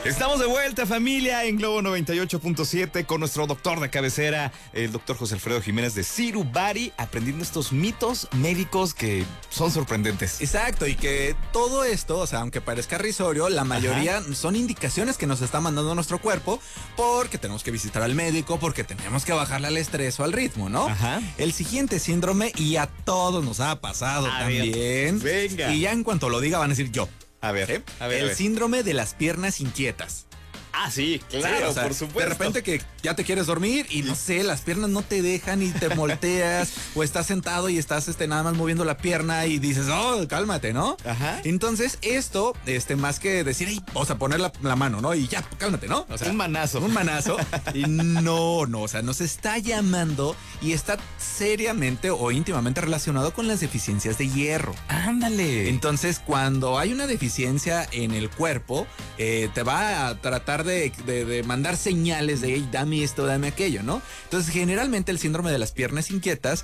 Estamos de vuelta, familia, en Globo 98.7 con nuestro doctor de cabecera, el doctor José Alfredo Jiménez de Sirubari, aprendiendo estos mitos médicos que son sorprendentes. Exacto, y que todo esto, o sea, aunque parezca risorio, la mayoría son indicaciones que nos está mandando nuestro cuerpo porque tenemos que visitar al médico, porque tenemos que bajarle al estrés o al ritmo, ¿no? Ajá. El siguiente síndrome, y a todos nos ha pasado también. Venga. Y ya en cuanto lo diga van a decir yo. A ver, ¿Sí? a ver. El síndrome de las piernas inquietas. Ah, sí, claro, Sí, o sea, por supuesto. de repente que ya te quieres dormir y no sé, las piernas no te dejan y te volteas o estás sentado y estás nada más moviendo la pierna y dices, oh, cálmate, ¿no? Ajá. Entonces esto, más que decir, "Ey", o sea, poner la mano, ¿no? Y ya, cálmate, ¿no? O sea, Un manazo. Un manazo. Y no, o sea, nos está llamando y está seriamente o íntimamente relacionado con las deficiencias de hierro. Ándale. Entonces, cuando hay una deficiencia en el cuerpo, te va a tratar de mandar señales de, hey, dame esto, dame aquello, ¿no? Entonces, generalmente el síndrome de las piernas inquietas,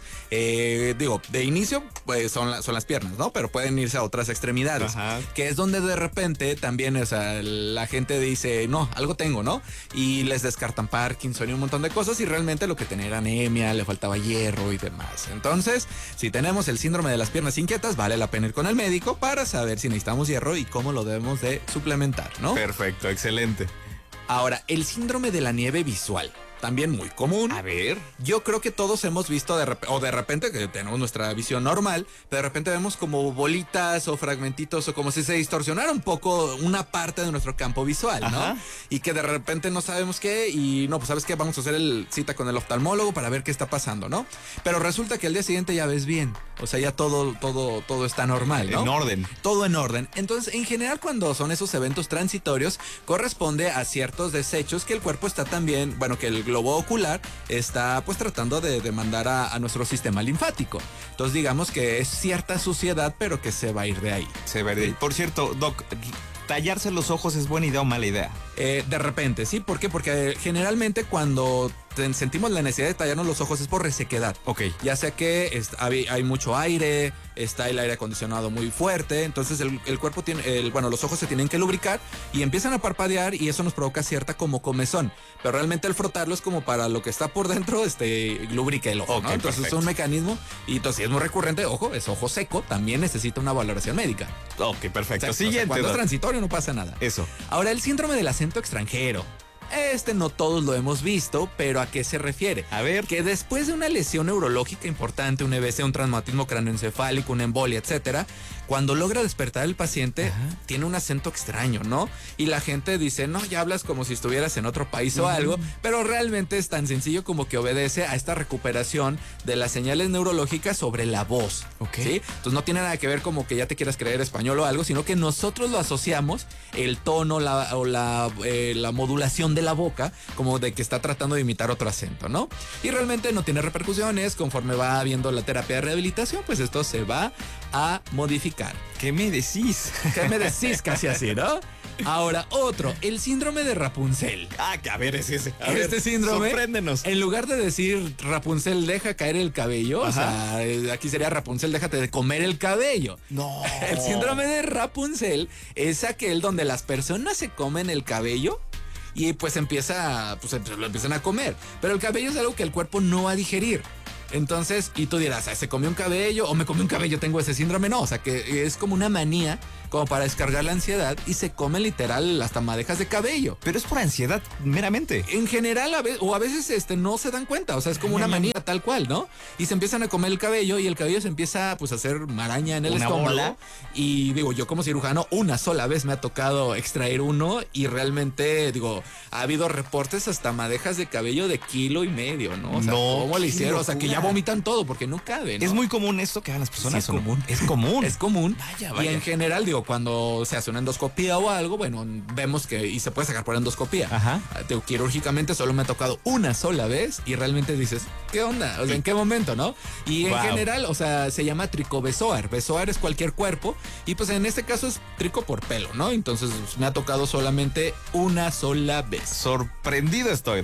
de inicio, pues son las piernas, ¿no? Pero pueden irse a otras extremidades. Ajá. Que es donde de repente también, o sea, la gente dice, no, algo tengo, ¿no? Y les descartan Parkinson y un montón de cosas y realmente lo que tenía era anemia, le faltaba hierro y demás. Entonces, si tenemos el síndrome de las piernas inquietas, vale la pena ir con el médico para saber si necesitamos hierro y cómo lo debemos de suplementar, ¿no? Perfecto, excelente. Ahora, el síndrome de la nieve visual, también muy común. A ver. Yo creo que todos hemos visto de repente que tenemos nuestra visión normal, pero de repente vemos como bolitas o fragmentitos o como si se distorsionara un poco una parte de nuestro campo visual, ¿no? Ajá. Y que de repente no sabemos qué y no, pues ¿sabes qué? Vamos a hacer cita con el oftalmólogo para ver qué está pasando, ¿no? Pero resulta que al día siguiente ya ves bien, o sea, ya todo está normal, ¿no? En orden. Todo en orden. Entonces, en general, cuando son esos eventos transitorios, corresponde a ciertos desechos que el cuerpo está también, bueno, que el globo ocular está pues tratando de mandar a nuestro sistema linfático. Entonces, digamos que es cierta suciedad, pero que se va a ir de ahí. Se ve de... Por cierto, Doc, ¿tallarse los ojos es buena idea o mala idea? De repente, ¿sí? ¿Por qué? Porque generalmente cuando sentimos la necesidad de tallarnos los ojos es por resequedad. Ok. Ya sea que hay mucho aire, está el aire acondicionado muy fuerte, entonces el cuerpo tiene, los ojos se tienen que lubricar y empiezan a parpadear y eso nos provoca cierta como comezón. Pero realmente el frotarlo es como para lo que está por dentro, lubrica el ojo, Ok, ¿no? Entonces perfecto. es un mecanismo y entonces si es muy recurrente, ojo, es ojo seco, también necesita una valoración médica. Ok, perfecto. O sea, Siguiente, cuando es Doc. transitorio no pasa nada. Eso. Ahora, el síndrome del acento extranjero. No todos lo hemos visto, pero ¿a qué se refiere? A ver. Que después de una lesión neurológica importante, un EBC, un traumatismo craneoencefálico, una embolia, etcétera, cuando logra despertar el paciente, tiene un acento extraño, ¿no? Y la gente dice, no, ya hablas como si estuvieras en otro país o algo, pero realmente es tan sencillo como que obedece a esta recuperación de las señales neurológicas sobre la voz. Ok. ¿Sí? Entonces no tiene nada que ver como que ya te quieras creer español o algo, sino que nosotros lo asociamos, el tono la modulación de la boca, como de que está tratando de imitar otro acento, ¿no? Y realmente no tiene repercusiones. Conforme va viendo la terapia de rehabilitación, pues esto se va a modificar. ¿Qué me decís? ¿Qué me decís? Casi así, ¿no? Ahora, otro, el síndrome de Rapunzel. Ah, que a ver, es ese. A Este ver, síndrome, sorpréndenos. en lugar de decir Rapunzel deja caer el cabello, o sea, aquí sería Rapunzel déjate de comer el cabello. No. El síndrome de Rapunzel es aquel donde las personas se comen el cabello y pues lo empiezan a comer. Pero el cabello es algo que el cuerpo no va a digerir. Entonces, y tú dirás, ¿se comió un cabello o me comió un cabello? Tengo ese síndrome. No, o sea, que es como una manía como para descargar la ansiedad y se come literal hasta madejas de cabello. Pero es por ansiedad, meramente. En general, a veces no se dan cuenta, o sea, es como una manía tal cual, ¿no? Y se empiezan a comer el cabello y el cabello se empieza pues a hacer maraña en el Una estómago. bola. Y digo, yo como cirujano una sola vez me ha tocado extraer uno y realmente, ha habido reportes hasta madejas de cabello de 1.5 kilos, ¿no? O sea, No, ¿cómo le qué hicieron? O sea, que ya locura. vomitan todo porque no cabe, ¿no? ¿Es muy común esto que hagan las personas? Sí, es ¿o no? común. Es común. Es común. Vaya. Y en general, cuando se hace una endoscopía o algo, bueno, vemos que y se puede sacar por endoscopía. Ajá. Quirúrgicamente solo me ha tocado una sola vez y realmente dices, ¿qué onda? O sea, ¿en qué momento, no? Y en general, o sea, se llama tricobezoar. Bezoar es cualquier cuerpo y pues en este caso es trico por pelo, ¿no? Entonces me ha tocado solamente una sola vez. Sorprendido estoy, Doc.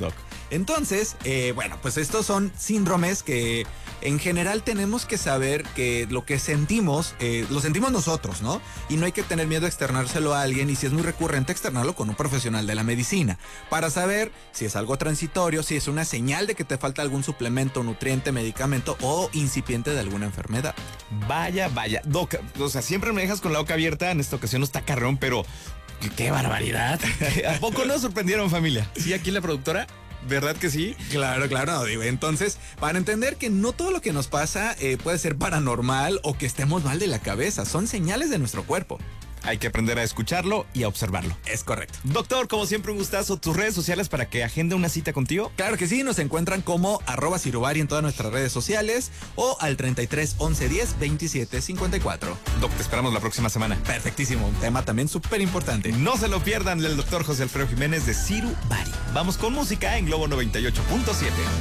Entonces, bueno, pues estos son síndromes que en general tenemos que saber que lo que sentimos, lo sentimos nosotros, ¿no? Y no hay que tener miedo a externárselo a alguien, y si es muy recurrente, externarlo con un profesional de la medicina para saber si es algo transitorio, si es una señal de que te falta algún suplemento, nutriente, medicamento o incipiente de alguna enfermedad. Vaya, Doc, o sea, siempre me dejas con la boca abierta, en esta ocasión no está carrón, pero qué barbaridad. ¿A poco nos sorprendieron, familia? Sí, aquí la productora. ¿Verdad que sí? Claro, no, digo, entonces, para entender que no todo lo que nos pasa puede ser paranormal o que estemos mal de la cabeza, son señales de nuestro cuerpo. Hay que aprender a escucharlo y a observarlo. Es correcto. Doctor, como siempre, un gustazo. ¿Tus redes sociales para que agende una cita contigo? Claro que sí, nos encuentran como @Sirubari en todas nuestras redes sociales o al 33 11 10 27 54. Doc, te esperamos la próxima semana. Perfectísimo, un tema también súper importante. No se lo pierdan, el doctor José Alfredo Jiménez de Ciru Bari. Vamos con música en Globo 98.7.